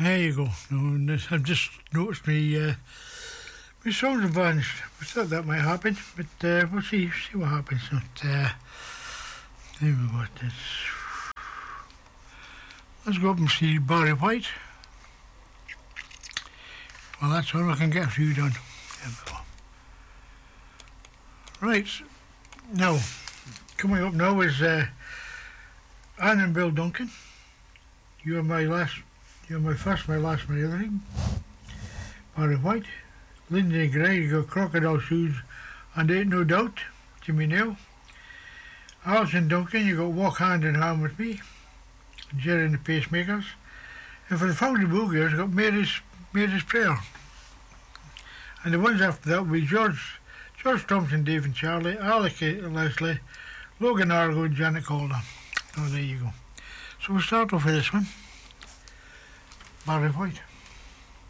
There you go. No, I've just noticed my sounds have vanished. I thought that might happen, but we'll see what happens. But, there we go. Let's go up and see Barry White. Well, that's all I can get for you done. There we go. Right. Now, coming up now is Anne and Bill Duncan. You're my first, my last, my everything. Barry White. Lindsay Gray, you got Crocodile Shoes and Ain't No Doubt. Jimmy Neal. Alison Duncan, you got Walk Hand in Hand with Me. Jerry and the Pacemakers. And for the Foundry Boogiers, you got Mary's Prayer. And the ones after that will be George Thompson, Dave and Charlie, Alec Leslie, Logan Argo and Janet Calder. Oh, there you go. So we'll start off with this one. Barry White.